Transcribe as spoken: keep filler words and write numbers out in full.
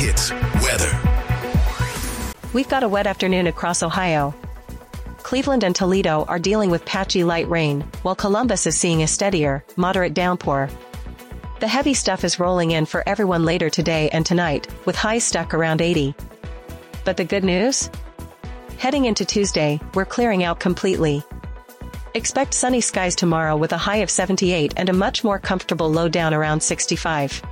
Hits weather. We've got a wet afternoon across Ohio. Cleveland and Toledo are dealing with patchy light rain, while Columbus is seeing a steadier, moderate downpour. The heavy stuff is rolling in for everyone later today and tonight, with highs stuck around eighty. But the good news? Heading into Tuesday, we're clearing out completely. Expect sunny skies tomorrow with a high of seventy-eight and a much more comfortable low down around sixty-five.